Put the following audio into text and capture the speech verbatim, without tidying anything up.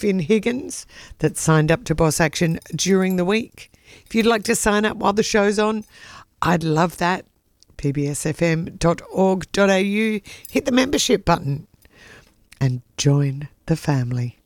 Finn Higgins that signed up to Boss Action during the week. If you'd like to sign up while the show's on, I'd love that. p b s f m dot org dot a u, hit the membership button and join the family.